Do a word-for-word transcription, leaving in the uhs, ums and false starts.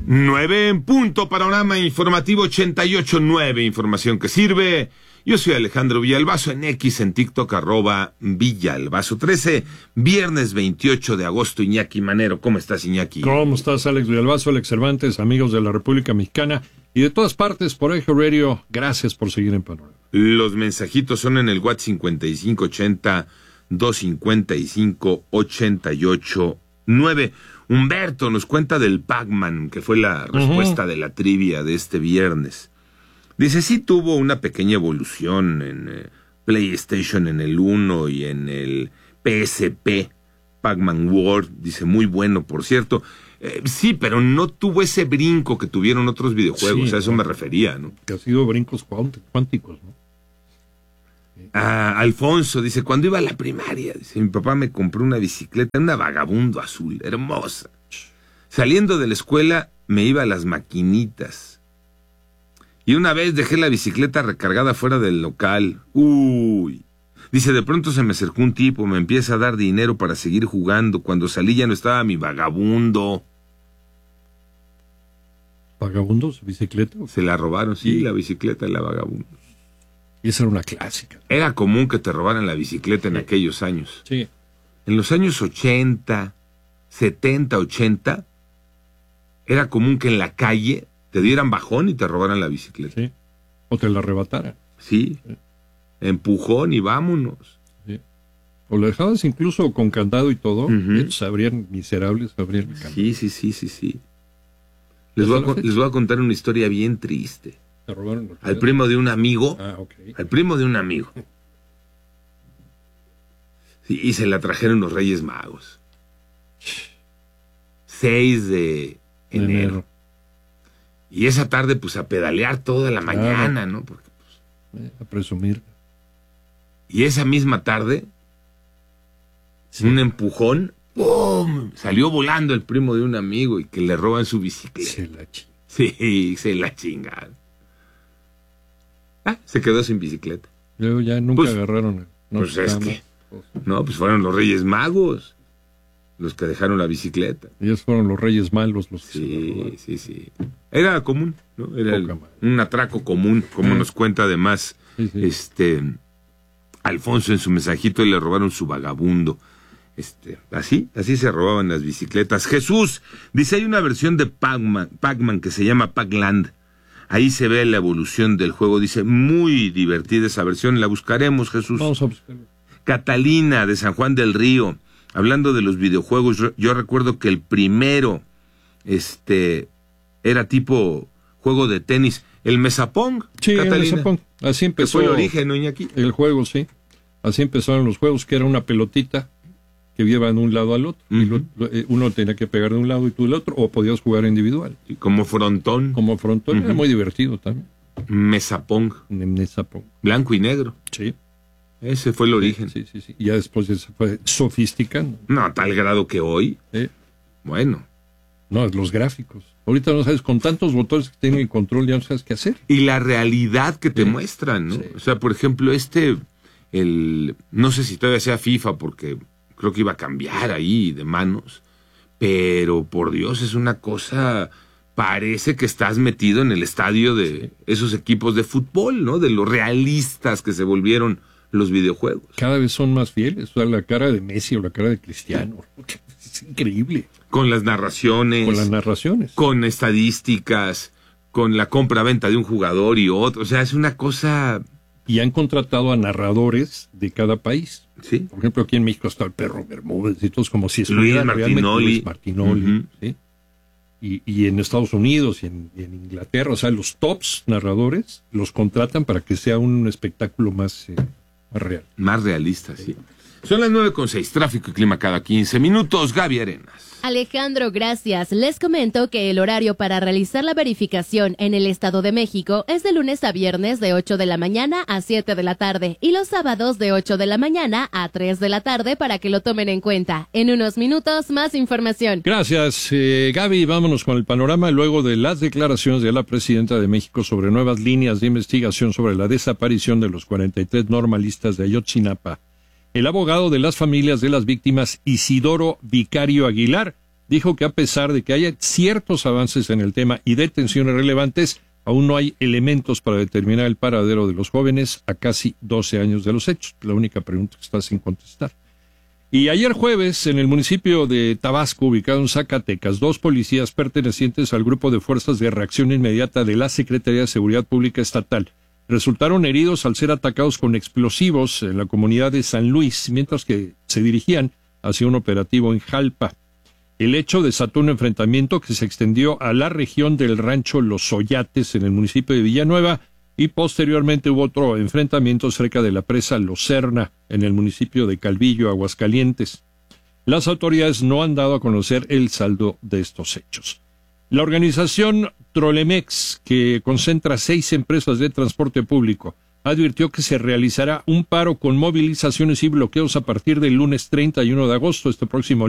Nueve en punto, panorama informativo ochenta y ocho nueve, información que sirve. Yo soy Alejandro Villalbazo, en X, en TikTok, arroba Villalbazo trece, viernes veintiocho de agosto. Iñaki Manero, ¿cómo estás, Iñaki? ¿Cómo estás, Alex Villalbazo, Alex Cervantes, amigos de la República Mexicana y de todas partes por Eje Radio? Gracias por seguir en Panorama. Los mensajitos son en el WhatsApp cincuenta y cinco ochenta, doscientos cincuenta y cinco, ochenta y ocho nueve. Humberto nos cuenta del Pac-Man, que fue la respuesta uh-huh. de la trivia de este viernes. Dice, sí tuvo una pequeña evolución en eh, PlayStation, en el uno y en el P S P, Pac-Man World. Dice, muy bueno, por cierto. Eh, sí, pero no tuvo ese brinco que tuvieron otros videojuegos, sí, a eso no, me refería, ¿no? Que ha sido brincos cuánticos, ¿no? Ah, Alfonso dice, cuando iba a la primaria, dice, mi papá me compró una bicicleta, una Vagabundo azul, hermosa. Saliendo de la escuela, me iba a las maquinitas. Y una vez dejé la bicicleta recargada fuera del local. Uy. Dice, de pronto se me acercó un tipo, me empieza a dar dinero para seguir jugando. Cuando salí ya no estaba mi Vagabundo. ¿Vagabundo? ¿Su bicicleta? Se la robaron, sí, sí, la bicicleta de la Vagabundo. Y esa era una clásica. Era común que te robaran la bicicleta en sí. aquellos años. Sí. En los años ochenta, setenta, ochenta, era común que en la calle te dieran bajón y te robaran la bicicleta. Sí. O te la arrebataran. Sí. sí. Empujón y vámonos. Sí. O la dejabas incluso con candado y todo. Uh-huh. Ellos abrían, miserables, abrían el candado. Sí, sí, sí, sí, sí. Les voy, a, les voy a contar una historia bien triste. ¿Te robaron los al primo de un amigo, ah, okay. al primo de un amigo. Sí, y se la trajeron los Reyes Magos. seis de enero. enero. Y esa tarde, pues, a pedalear toda la claro. mañana, ¿no? Porque, pues, a presumir. Y esa misma tarde, sí. un empujón, ¡pum! Salió volando el primo de un amigo y que le roban su bicicleta. Se la ch... Sí, se la chingaron. Ah, se quedó sin bicicleta. Luego ya nunca pues, agarraron. No pues es que, no, pues fueron los Reyes Magos los que dejaron la bicicleta. Ellos fueron los Reyes Malos los que sí, sí, sí. Era común, ¿no? Era el, un atraco común, como eh. nos cuenta además sí, sí. este Alfonso en su mensajito, y le robaron su Vagabundo. Este, así, así se robaban las bicicletas. Jesús dice, hay una versión de Pac-Man, Pac-Man que se llama Pac-Land. Ahí se ve la evolución del juego. Dice, muy divertida esa versión. La buscaremos, Jesús. Vamos a buscarla. Catalina, de San Juan del Río. Hablando de los videojuegos, yo, yo recuerdo que el primero este, era tipo juego de tenis. El Mesapong, sí, Catalina. el Mesapong. Así empezó. Que fue el origen, ¿no, Iñaki? El juego, sí. Así empezaron los juegos, que era una pelotita que iba de un lado al otro. Uh-huh. Y lo, lo, uno tenía que pegar de un lado y tú del otro, o podías jugar individual. Sí, como frontón. Como frontón, uh-huh. Era muy divertido también. Mesapong. Mesapong. Blanco y negro. Sí. Ese fue el origen. Sí, sí, sí. Y ya después se fue sofisticando. No, a tal grado que hoy. Sí. Bueno. No, los gráficos. Ahorita no sabes, con tantos botones que tienen el control, ya no sabes qué hacer. Y la realidad que te sí. muestran, ¿no? Sí. O sea, por ejemplo, este, el, no sé si todavía sea FIFA, porque creo que iba a cambiar ahí de manos, pero por Dios, es una cosa, parece que estás metido en el estadio de sí. esos equipos de fútbol, ¿no? De los realistas que se volvieron los videojuegos. Cada vez son más fieles, o sea, la cara de Messi o la cara de Cristiano, es increíble. Con las narraciones. Con las narraciones. Con estadísticas, con la compra-venta de un jugador y otro, o sea, es una cosa... Y han contratado a narradores de cada país. Sí. Por ejemplo, aquí en México está el Perro Bermúdez y todos como si estuvieran Martinoli. Luis Martinoli. Uh-huh. ¿Sí? Y, y en Estados Unidos y en, y en Inglaterra, o sea, los tops narradores los contratan para que sea un espectáculo más, eh, más real. Más realista, sí. Son las nueve con seis, tráfico y clima cada quince minutos. Gaby Arenas. Alejandro, gracias. Les comento que el horario para realizar la verificación en el Estado de México es de lunes a viernes de ocho de la mañana a siete de la tarde y los sábados de ocho de la mañana a tres de la tarde para que lo tomen en cuenta. En unos minutos, más información. Gracias, eh, Gaby. Vámonos con el panorama luego de las declaraciones de la presidenta de México sobre nuevas líneas de investigación sobre la desaparición de los cuarenta y tres normalistas de Ayotzinapa. El abogado de las familias de las víctimas, Isidoro Vicario Aguilar, dijo que a pesar de que haya ciertos avances en el tema y detenciones relevantes, aún no hay elementos para determinar el paradero de los jóvenes a casi doce años de los hechos. La única pregunta que está sin contestar. Y ayer jueves, en el municipio de Tabasco, ubicado en Zacatecas, dos policías pertenecientes al Grupo de Fuerzas de Reacción Inmediata de la Secretaría de Seguridad Pública Estatal resultaron heridos al ser atacados con explosivos en la comunidad de San Luis, mientras que se dirigían hacia un operativo en Jalpa. El hecho desató un enfrentamiento que se extendió a la región del rancho Los Oyates, en el municipio de Villanueva, y posteriormente hubo otro enfrentamiento cerca de la presa Locerna, en el municipio de Calvillo, Aguascalientes. Las autoridades no han dado a conocer el saldo de estos hechos. La organización Trolemex, que concentra seis empresas de transporte público, advirtió que se realizará un paro con movilizaciones y bloqueos a partir del lunes treinta y uno de agosto, este próximo